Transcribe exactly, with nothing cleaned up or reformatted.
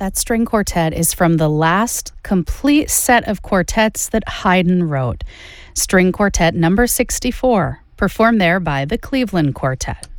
That string quartet is from the last complete set of quartets that Haydn wrote. String Quartet number sixty-four, performed there by the Cleveland Quartet.